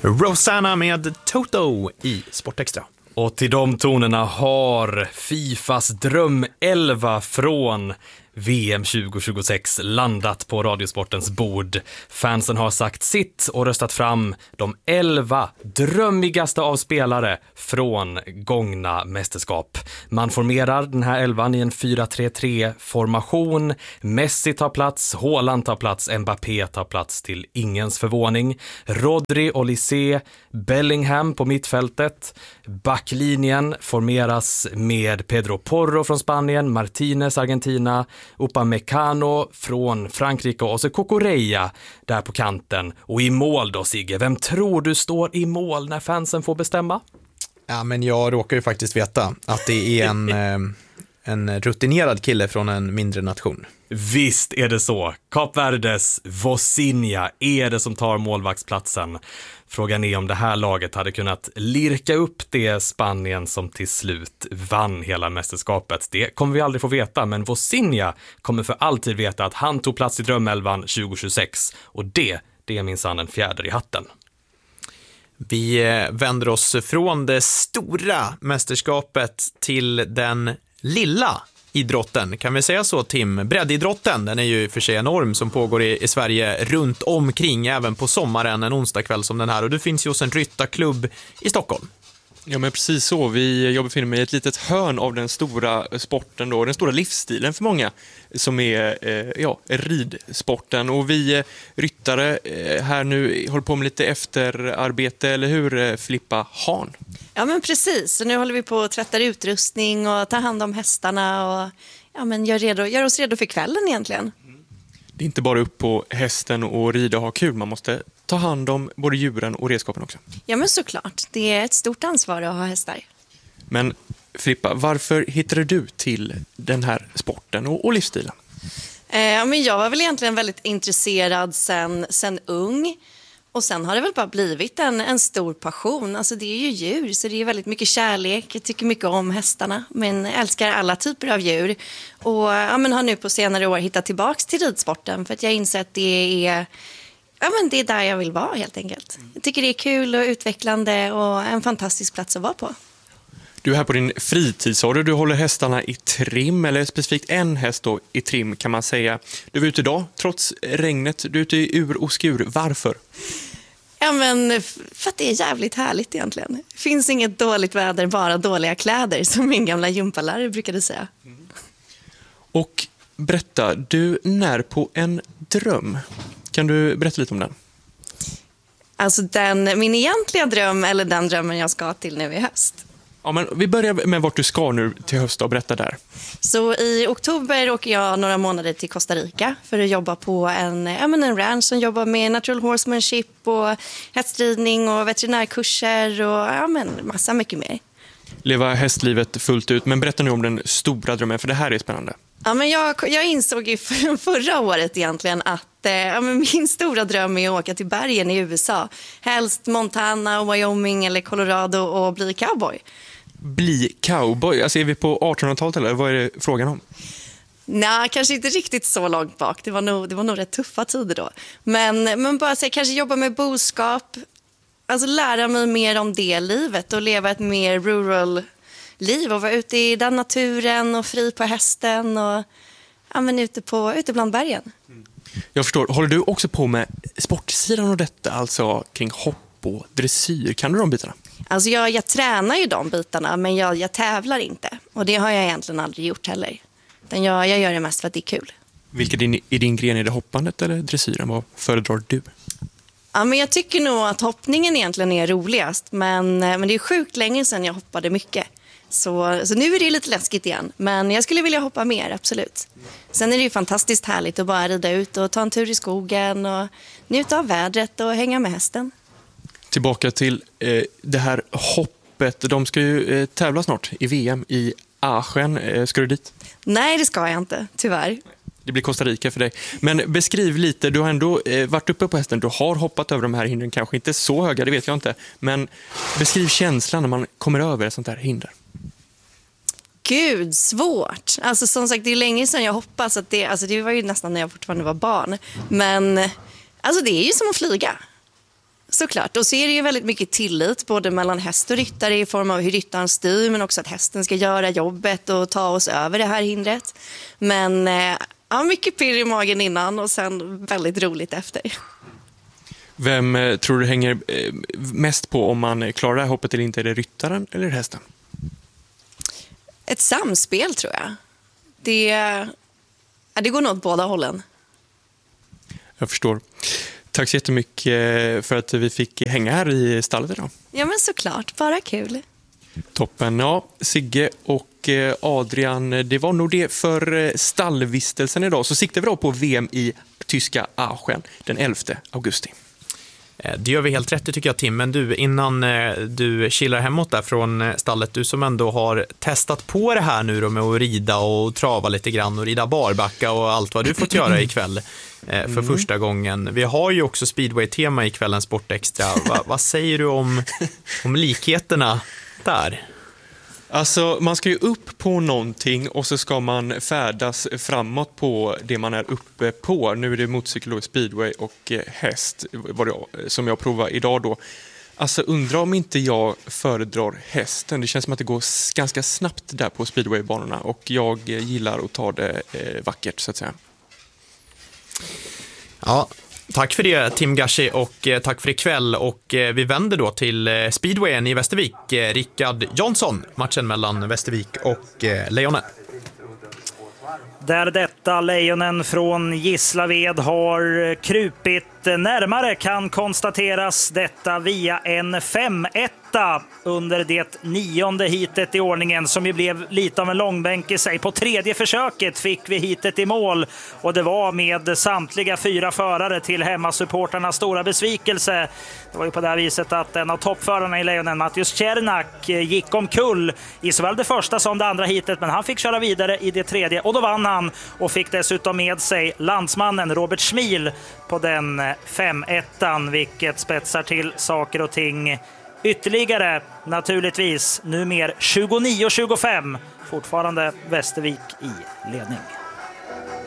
Rosanna med Toto i Sportextra. Och till de tonerna har Fifas drömelva från VM 2026 landat på Radiosportens bord. Fansen har sagt sitt och röstat fram de 11 drömmigaste av spelare från gångna mästerskap. Man formerar den här 11 i en 4-3-3-formation. Messi tar plats, Haaland tar plats, Mbappé tar plats till ingens förvåning. Rodri, Olise, Bellingham på mittfältet. Backlinjen formeras med Pedro Porro från Spanien, Martinez, Argentina, Upamecano från Frankrike och så Cucurella där på kanten. Och i mål då, Sigge, vem tror du står i mål när fansen får bestämma? Ja, men jag råkar ju faktiskt veta att det är en rutinerad kille från en mindre nation. Visst är det så. Kap Verdes Vozinha är det som tar målvaktsplatsen. Frågan är om det här laget hade kunnat lirka upp det Spanien som till slut vann hela mästerskapet. Det kommer vi aldrig få veta, men Vozinha kommer för alltid veta att han tog plats i drömelvan 2026. Och det är minsann en fjäder i hatten. Vi vänder oss från det stora mästerskapet till den lilla idrotten. Kan vi säga så, Tim? Breddidrotten, den är ju för sig enorm, som pågår i Sverige runt omkring även på sommaren, en onsdagkväll som den här. Och du finns ju hos en ryttarklubb i Stockholm. Ja, men precis så. Jag befinner mig i ett litet hörn av den stora sporten då, den stora livsstilen för många, som är ridsporten. Och vi ryttare här nu håller på med lite efterarbete, eller hur, Filippa Hahn? Ja, men precis. Så nu håller vi på att tvätta utrustning och ta hand om hästarna och gör oss redo för kvällen egentligen. Det är inte bara upp på hästen och rida och ha kul, man måste ta hand om både djuren och redskapen också. Ja, men såklart. Det är ett stort ansvar att ha hästar. Men Filippa, varför hittade du till den här sporten och livsstilen? Men jag var väl egentligen väldigt intresserad sen ung. Och sen har det väl bara blivit en stor passion. Alltså det är ju djur, så det är väldigt mycket kärlek. Jag tycker mycket om hästarna, men älskar alla typer av djur. Och har nu på senare år hittat tillbaks till ridsporten, för att jag inser att det är där jag vill vara helt enkelt. Jag tycker det är kul och utvecklande och en fantastisk plats att vara på. Du är här på din fritid, sa du håller hästarna i trim, eller specifikt en häst då i trim kan man säga. Du var ute idag, trots regnet. Du är ute i ur och skur. Varför? Ja, men för att det är jävligt härligt egentligen. Det finns inget dåligt väder, bara dåliga kläder, som min gamla gympalärare brukade säga. Och berätta, du när på en dröm. Kan du berätta lite om den? Alltså min egentliga dröm, eller den drömmen jag ska till nu i höst. Ja, men vi börjar med vart du ska nu till höst och berätta där. Så i oktober åker jag några månader till Costa Rica för att jobba på en ranch som jobbar med natural horsemanship och hästridning och veterinärkurser och massa mycket mer. Leva hästlivet fullt ut, men berätta nu om den stora drömmen, för det här är spännande. Ja, men jag insåg ju förra året egentligen att min stora dröm är att åka till bergen i USA. Helst Montana, Wyoming eller Colorado och bli cowboy. Bli cowboy? Alltså är vi på 1800-talet eller vad är det frågan om? Nej, kanske inte riktigt så långt bak. Det var nog rätt tuffa tider då. Men bara så, kanske jobba med boskap. Alltså lära mig mer om det livet och leva ett mer rural liv och vara ute i den naturen och fri på hästen och ute bland bergen. Jag förstår. Håller du också på med sportsidan av detta, alltså kring hopp och dressyr? Kan du de bitarna? Alltså jag tränar ju de bitarna, men jag tävlar inte. Och det har jag egentligen aldrig gjort heller. Jag gör det mest för att det är kul. Vilken är din gren? Är det hoppandet eller dressyren? Vad föredrar du? Ja, men jag tycker nog att hoppningen egentligen är roligast. Men det är sjukt länge sedan jag hoppade mycket. Så nu är det lite läskigt igen. Men jag skulle vilja hoppa mer, absolut. Sen är det ju fantastiskt härligt att bara rida ut och ta en tur i skogen och njuta av vädret och hänga med hästen. Tillbaka till det här hoppet. De ska ju tävla snart i VM i Aachen. Ska du dit? Nej, det ska jag inte, tyvärr. Det blir Costa Rica för dig. Men beskriv lite, du har ändå varit uppe på hästen. Du har hoppat över de här hindren, kanske inte så höga, det vet jag inte. Men beskriv känslan när man kommer över ett sånt här hinder. Gud, svårt. Alltså som sagt, det är länge sedan jag hoppas att det var ju nästan när jag fortfarande var barn. Men alltså det är ju som att flyga. Såklart, och så är det ju väldigt mycket tillit både mellan häst och ryttare i form av hur ryttaren styr, men också att hästen ska göra jobbet och ta oss över det här hindret. Men mycket pirr i magen innan och sen väldigt roligt efter. Vem tror du hänger mest på om man klarar det här hoppet eller inte? Är det ryttaren eller hästen? Ett samspel tror jag. Det går nog åt båda hållen. Jag förstår. Tack så jättemycket för att vi fick hänga här i stallet idag. Ja, men såklart. Bara kul. Toppen. Ja, Sigge och Adrian, det var nog det för stallvistelsen idag. Så siktar vi då på VM i tyska Aachen den 11 augusti. Det gör vi helt rätt, tycker jag, Tim. Men du, innan du chillar hemåt där från stallet, du som ändå har testat på det här nu då med att rida och trava lite grann och rida barbacka och allt vad du fått göra ikväll för första gången. Vi har ju också speedway-tema i kvällens Sportextra. Vad säger du om likheterna där? Alltså, man ska ju upp på någonting och så ska man färdas framåt på det man är uppe på. Nu är det motorcykel, speedway och häst som jag provar idag då. Alltså, undrar om inte jag föredrar hästen. Det känns som att det går ganska snabbt där på speedwaybanorna och jag gillar att ta det vackert, så att säga. Ja, tack för det, Tim Gashi, och tack för ikväll. Och vi vänder då till speedwayen i Västervik. Rickard Jansson, matchen mellan Västervik och Lejonen. Där detta Lejonen från Gislaved har krupit närmare kan konstateras detta via en 5-1 under det 9:e hitet i ordningen, som ju blev lite av en långbänk i sig. På 3:e försöket fick vi hitet i mål och det var med samtliga 4 förare till hemmasupportarnas stora besvikelse. Det var ju på det här viset att en av toppförarna i Lejonen, Mattias Czernak, gick omkull i såväl det första som det andra hitet, men han fick köra vidare i det 3:e och då vann han och fick dessutom med sig landsmannen Robert Schmil på den 5-1, vilket spetsar till saker och ting ytterligare. Naturligtvis nummer 29-25, fortfarande Västervik i ledning.